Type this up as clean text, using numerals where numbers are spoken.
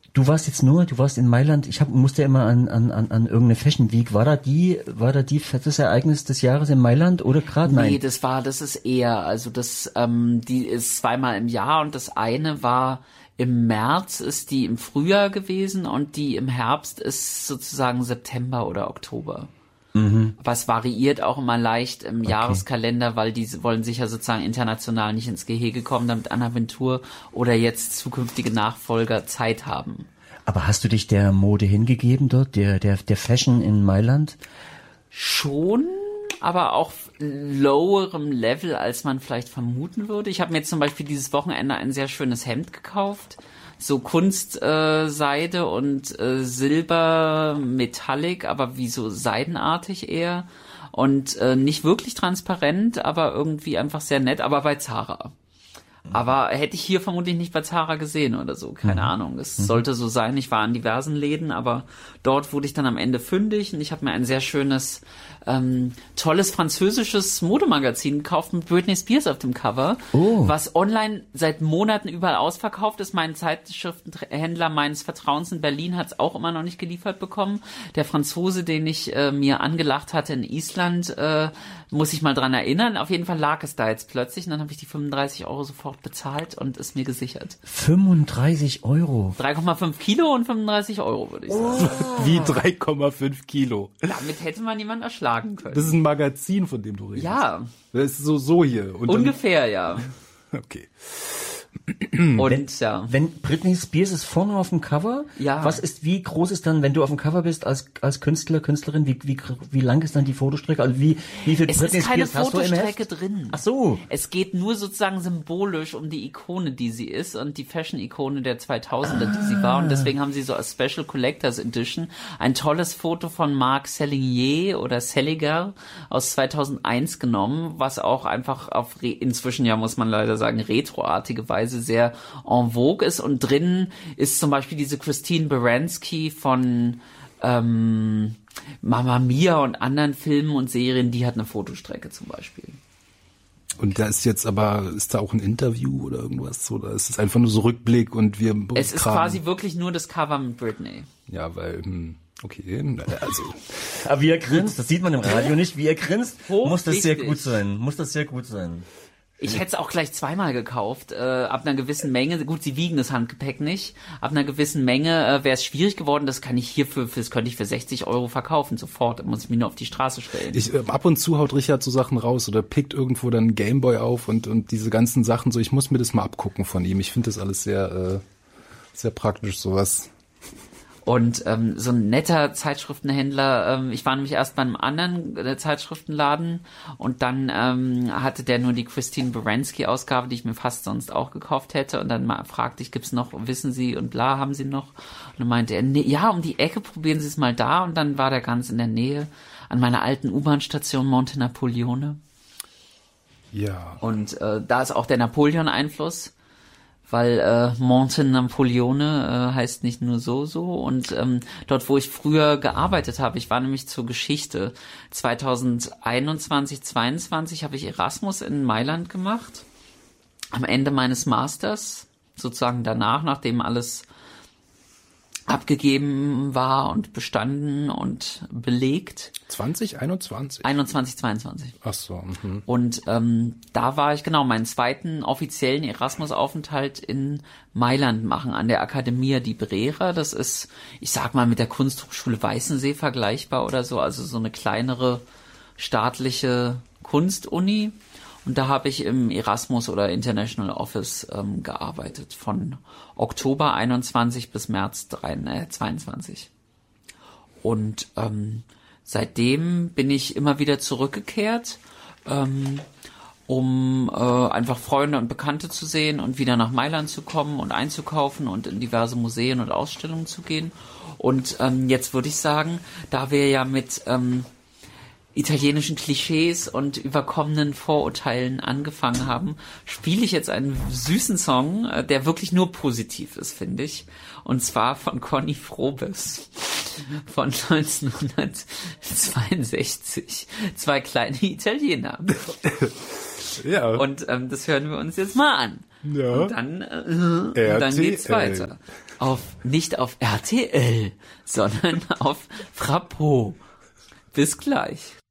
Du warst in Mailand, musste immer an irgendeine Fashion Week. War da die fettes Ereignis des Jahres in Mailand oder gerade? Nein. Nee, das ist eher, also die ist zweimal im Jahr und das eine war im März, ist die im Frühjahr gewesen und die im Herbst ist sozusagen September oder Oktober. Was variiert auch immer leicht im Jahreskalender, weil die wollen sich ja sozusagen international nicht ins Gehege kommen, damit Anaventur oder jetzt zukünftige Nachfolger Zeit haben. Aber hast du dich der Mode hingegeben dort, der Fashion in Mailand? Schon, aber auf lowerem Level, als man vielleicht vermuten würde. Ich habe mir jetzt zum Beispiel dieses Wochenende ein sehr schönes Hemd gekauft. So Kunstseide und Silber Metallic, aber wie so seidenartig eher. Und nicht wirklich transparent, aber irgendwie einfach sehr nett, aber bei Zara. Aber hätte ich hier vermutlich nicht bei Zara gesehen oder so, keine Ahnung. Es sollte so sein, ich war in diversen Läden, aber dort wurde ich dann am Ende fündig und ich habe mir ein sehr schönes, tolles französisches Modemagazin gekauft mit Britney Spears auf dem Cover, was online seit Monaten überall ausverkauft ist. Mein Zeitschriftenhändler meines Vertrauens in Berlin hat es auch immer noch nicht geliefert bekommen. Der Franzose, den ich mir angelacht hatte in Island, muss ich mal dran erinnern. Auf jeden Fall lag es da jetzt plötzlich und dann habe ich die 35 € sofort bezahlt und ist mir gesichert. 35 €? 3,5 Kilo und 35 € würde ich sagen. Wie 3,5 Kilo? Damit hätte man jemanden erschlagen können. Das ist ein Magazin, von dem du redest. Ja. Das ist so hier. Und ungefähr, ja. Okay. Und wenn Britney Spears ist vorne auf dem Cover, wie groß ist dann, wenn du auf dem Cover bist als Künstler, Künstlerin, wie lang ist dann die Fotostrecke? Also wie viel Britney Spears hast du im Heft? Es ist keine Fotostrecke drin. Ach so. Es geht nur sozusagen symbolisch um die Ikone, die sie ist und die Fashion-Ikone der 2000er, die sie war. Und deswegen haben sie so als Special Collectors Edition ein tolles Foto von Marc Sellinger oder Seliger aus 2001 genommen, was auch einfach auf inzwischen muss man leider sagen, retroartige Weise sehr en vogue ist und drinnen ist zum Beispiel diese Christine Baranski von Mamma Mia und anderen Filmen und Serien, die hat eine Fotostrecke zum Beispiel. Und da ist da auch ein Interview oder irgendwas? Oder ist es einfach nur so Rückblick und wir Es ist quasi wirklich nur das Cover mit Britney. Ja, weil, okay, also. Aber wie er grinst, das sieht man im Radio nicht, wie er grinst, muss das sehr gut sein. Ich hätte es auch gleich zweimal gekauft, ab einer gewissen Menge. Gut, sie wiegen das Handgepäck nicht. Ab einer gewissen Menge wäre es schwierig geworden. Das kann ich hier das könnte ich für 60 € verkaufen, sofort. Da muss ich mich nur auf die Straße stellen. Ab und zu haut Richard so Sachen raus oder pickt irgendwo dann einen Gameboy auf und diese ganzen Sachen so. Ich muss mir das mal abgucken von ihm. Ich finde das alles sehr, sehr praktisch, sowas. Und so ein netter Zeitschriftenhändler, ich war nämlich erst bei einem anderen Zeitschriftenladen und dann hatte der nur die Christine Baranski-Ausgabe, die ich mir fast sonst auch gekauft hätte. Und dann fragte ich, gibt's noch, wissen Sie und bla, haben Sie noch? Und dann meinte er, nee, ja, um die Ecke, probieren Sie es mal da. Und dann war der ganz in der Nähe an meiner alten U-Bahn-Station Monte Napoleone. Ja. Und da ist auch der Napoleon-Einfluss. Weil Monte Napoleone heißt nicht nur so und dort, wo ich früher gearbeitet habe, ich war nämlich zur Geschichte 2021, 22 habe ich Erasmus in Mailand gemacht, am Ende meines Masters, sozusagen danach, nachdem alles abgegeben war und bestanden und belegt. 2021? 21, 22. Ach so. Und da war ich meinen zweiten offiziellen Erasmus-Aufenthalt in Mailand machen, an der Accademia di Brera. Das ist, ich sag mal, mit der Kunsthochschule Weißensee vergleichbar oder so, also so eine kleinere staatliche Kunstuni. Und da habe ich im Erasmus oder International Office gearbeitet, von Oktober 21 bis März 22. Und seitdem bin ich immer wieder zurückgekehrt, um einfach Freunde und Bekannte zu sehen und wieder nach Mailand zu kommen und einzukaufen und in diverse Museen und Ausstellungen zu gehen. Und jetzt würde ich sagen, da wir ja mit italienischen Klischees und überkommenen Vorurteilen angefangen haben, spiele ich jetzt einen süßen Song, der wirklich nur positiv ist, finde ich. Und zwar von Conny Frobes von 1962. Zwei kleine Italiener. Ja. Und das hören wir uns jetzt mal an. Ja. Und dann geht's weiter. nicht auf RTL, sondern auf Frappo. Bis gleich.